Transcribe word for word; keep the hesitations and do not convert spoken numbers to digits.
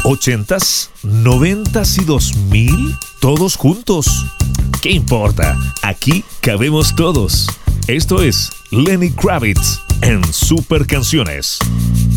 ¿Ochentas, noventas y dos mil? ¿Todos juntos? ¿Qué importa? Aquí cabemos todos. Esto es Lenny Kravitz en Super Canciones.